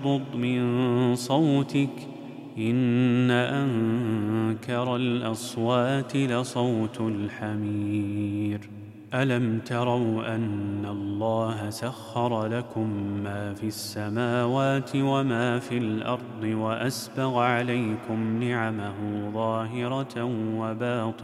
واغضض من صوتك إن أنكر الأصوات لصوت الحمير. ألم تروا أن الله سخر لكم ما في السماوات وما في الأرض وأسبغ عليكم نعمه ظاهرة وباطنة